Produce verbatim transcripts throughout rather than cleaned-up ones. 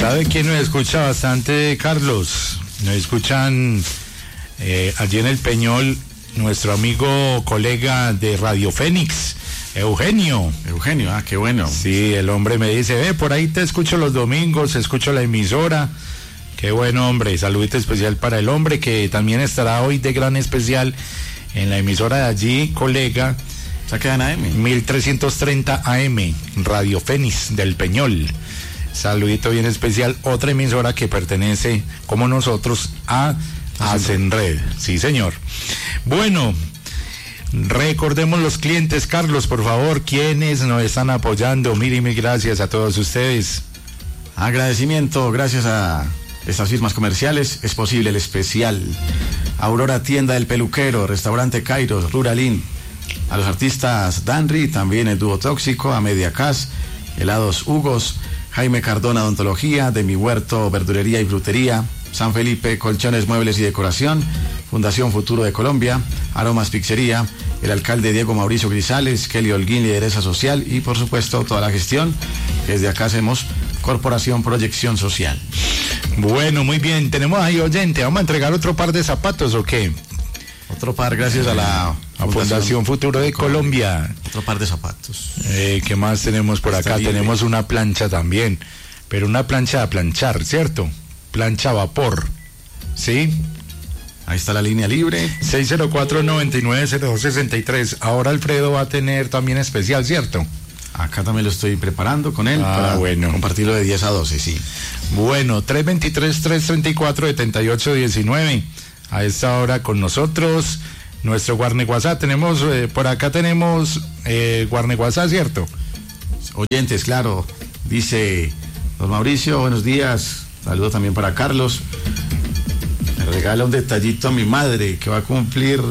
¿Sabe quién nos escucha bastante, Carlos? Nos escuchan eh, allí en el Peñol nuestro amigo, colega de Radio Fénix, Eugenio. Eugenio, ah, qué bueno. Sí, el hombre me dice, ve, por ahí te escucho los domingos, escucho la emisora. Qué bueno, hombre. Saludito especial para el hombre que también estará hoy de gran especial en la emisora de allí, colega. O sea, queda en A M. mil trescientos treinta A M, Radio Fénix del Peñol. Saludito bien especial, otra emisora que pertenece, como nosotros, a Asenred. Sí, señor. Bueno, recordemos los clientes, Carlos, por favor, quienes nos están apoyando. Mil y mil gracias a todos ustedes. Agradecimiento, gracias a estas firmas comerciales, es posible el especial. Aurora Tienda del Peluquero, Restaurante Kairos, Ruralín, a los artistas Danry, también el dúo Tóxico, a Mediacas, Helados Hugos, Jaime Cardona Odontología, de Mi Huerto Verdulería y Frutería, San Felipe Colchones, Muebles y Decoración, Fundación Futuro de Colombia, Aromas Pizzería, el alcalde Diego Mauricio Grisales, Kelly Holguín, Lideresa Social y por supuesto toda la gestión que desde acá hacemos, Corporación Proyección Social. Bueno, muy bien, tenemos ahí oyente, ¿vamos a entregar otro par de zapatos o qué? Otro par, gracias a la a Fundación, Fundación Futuro de Colombia. Colombia. Otro par de zapatos. Eh, ¿Qué más tenemos por acá? Libre. Tenemos una plancha también, pero una plancha a planchar, ¿cierto? Plancha a vapor, ¿sí? Ahí está la línea libre. seis cero cuatro, nueve nueve cero dos, seis tres. Ahora Alfredo va a tener también especial, ¿cierto? Acá también lo estoy preparando con él ah, para bueno. compartirlo de diez a doce, sí. Bueno, tres dos tres, tres tres cuatro, siete ocho uno nueve. A esta hora con nosotros, nuestro Guarneguasá. Tenemos, eh, por acá tenemos eh, Guarneguasá, ¿cierto? Oyentes, claro. Dice don Mauricio, buenos días. Saludo también para Carlos. Me regala un detallito a mi madre que va a cumplir.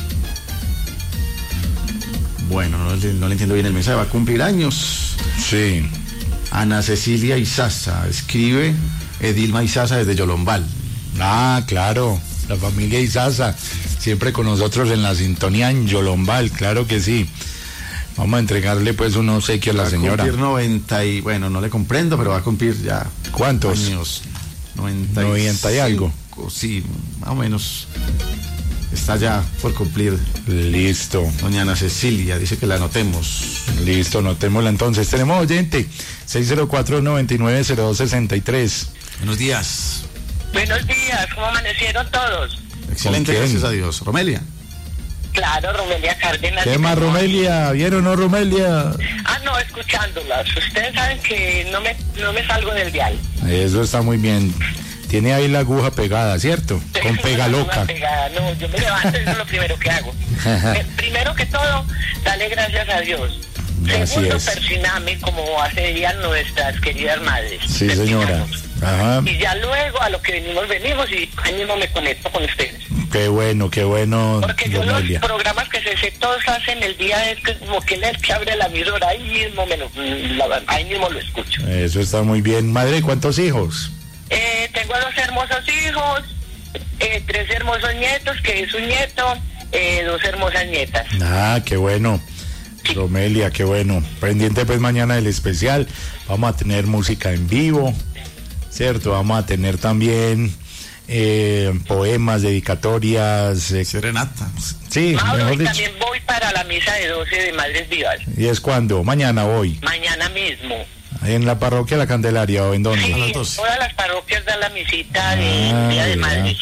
Bueno, no, no le entiendo bien el mensaje. Va a cumplir años. Sí. Ana Cecilia Izaza. Escribe Edilma Izaza desde Yolombal. Ah, claro. La familia Izaza, siempre con nosotros en la sintonía en Yolombal, claro que sí. Vamos a entregarle pues un obsequio a la señora. Va a cumplir noventa y, bueno, no le comprendo, pero va a cumplir ya. ¿Cuántos? Años. noventa y, noventa y algo. Sí, más o menos. Está ya por cumplir. Listo. Doña Ana Cecilia, dice que la anotemos. Listo, anotémosla entonces. Tenemos oyente, seis cero cuatro, nueve nueve cero dos, seis tres. Buenos días. Buenos días, ¿cómo amanecieron todos? Excelente, gracias a Dios. Romelia. Claro, Romelia Cárdenas. ¿Qué más, Romelia? ¿Vieron o no, Romelia? Ah, no, escuchándolas. Ustedes saben que no me, no me salgo del dial. Eso está muy bien. Tiene ahí la aguja pegada, ¿cierto? Con pega loca. Pegada. No, yo me levanto, eso es lo primero que hago. eh, primero que todo, dale gracias a Dios. Así Segundo, es. Persiname como hacían nuestras queridas madres. Sí, señora. Ajá. Y ya luego a lo que venimos, venimos y ahí mismo me conecto con ustedes. Qué bueno, qué bueno. Porque yo Romelia. los programas que se sé todos hacen el día es que como que el que abre la emisora, ahí mismo, me lo, la, ahí mismo lo escucho. Eso está muy bien. Madre, ¿cuántos hijos? Eh, tengo dos hermosos hijos, eh, tres hermosos nietos, que es un nieto, eh, dos hermosas nietas. Ah, qué bueno. Romelia, qué bueno. Pendiente pues mañana del especial. Vamos a tener música en vivo, ¿cierto? Vamos a tener también eh, poemas, dedicatorias. Eh, Serenata. Sí, Mauro, mejor y dicho. también voy para la misa de doce de Madres Vivas. ¿Y es cuándo? Mañana, hoy. Mañana mismo. ¿En la parroquia La Candelaria o en dónde? Sí, A las en doce. todas las parroquias dan la misita de Ah, Día de ya. Madres.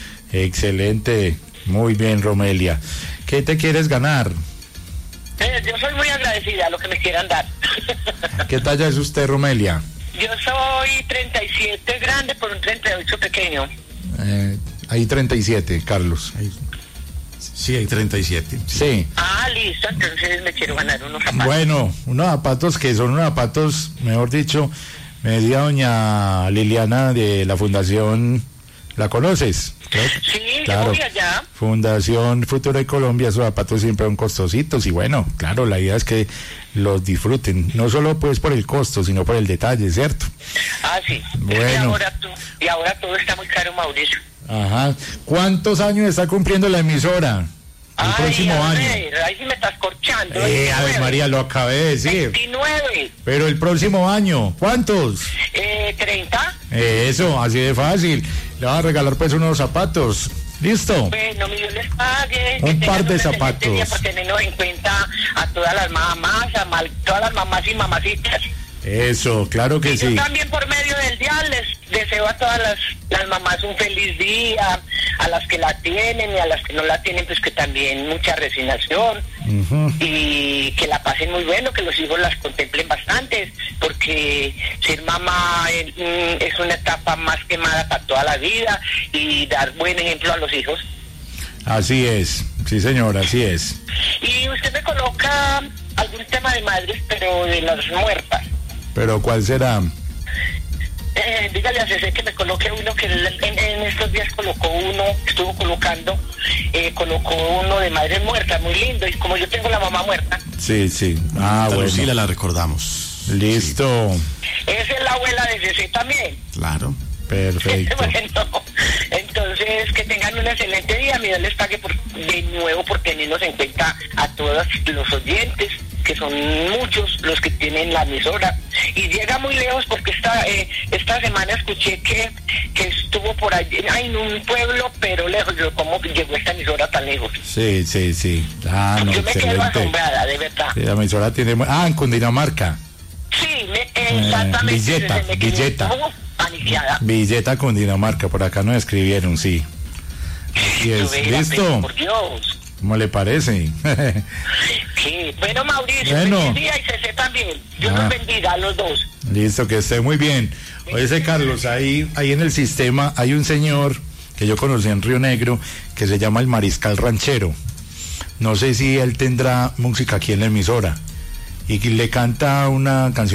Excelente. Muy bien, Romelia. ¿Qué te quieres ganar? Eh, yo soy muy agradecida a lo que me quieran dar. ¿Qué talla es usted, Romelia? Yo soy treinta y siete grande por un treinta y ocho pequeño. Eh, ahí treinta y siete, Carlos. Ahí. Sí, hay treinta y siete. Sí. Ah, listo, entonces me quiero ganar unos zapatos. Bueno, unos zapatos que son unos zapatos, mejor dicho, me decía doña Liliana de la Fundación, ¿la conoces? Sí, Claro. yo voy allá. Fundación Futuro de Colombia, esos zapatos siempre son costositos y bueno, claro, la idea es que los disfruten, no solo pues por el costo, sino por el detalle, ¿cierto? Ah, sí. Bueno. Es que ahora tú, y ahora todo está muy caro, Mauricio. Ajá. ¿Cuántos años está cumpliendo la emisora? El Ay, próximo a año. ver, ahí sí me estás corchando. Eh, a ver, María, lo acabé de decir. veintinueve. Pero el próximo año, ¿cuántos? Eh, treinta. Eso, así de fácil. Le vas a regalar pues unos zapatos. ¿Listo? Bueno, mi Dios les pague. Un que par de tengan un excelente zapatos. día por tenernos en cuenta a todas las mamás, a mal- todas las mamás y mamacitas. Eso, claro que Y sí. yo también por medio del día les deseo a todas las, las mamás un feliz día, a las que la tienen y a las que no la tienen, pues que también mucha resignación. Ujú. Y que la pasen muy bueno, que los hijos las contemplen bastante, porque ser mamá eh, es una etapa más quemada para toda la vida y dar buen ejemplo a los hijos. Así es, sí señor, así es. Y usted me coloca algún tema de madres, pero de las muertas. Pero ¿cuál será? Eh, dígale a César que me coloque uno que en, en estos días colocó uno, estuvo colocando, eh, colocó uno de madres muertas, muy lindo, y como yo tengo la mamá muerta, Sí, sí. Ah, A bueno. Lucila la recordamos. Listo. esa es la abuela de César también. Claro. Perfecto. Bueno, entonces que tengan un excelente día, mi Dios les pague por, de nuevo por tenernos en cuenta a todos los oyentes, que son muchos los que tienen la emisora, y llega muy lejos porque esta eh, esta semana escuché que, que estuvo por allí en un pueblo, pero lejos. Yo, ¿cómo llegó esta emisora tan lejos? Sí, sí, sí. Ah, no, Yo me quedo excelente. asombrada, de verdad. Sí, la emisora tiene... mu- Ah, en Cundinamarca. Sí, me, exactamente. Villeta, desde me quedé Villeta. como paniqueada. Villeta, Cundinamarca. Por acá nos escribieron, sí. Así Yo es. veía, pero Listo. por Dios. ¿Cómo le parece? Sí. Bueno, Mauricio, Bueno. feliz día y César también. Dios Ah. los bendiga a los dos. Listo, que esté muy bien. Oye, Carlos, ahí, ahí en el sistema hay un señor que yo conocí en Río Negro que se llama el Mariscal Ranchero. No sé si él tendrá música aquí en la emisora. Y le canta una canción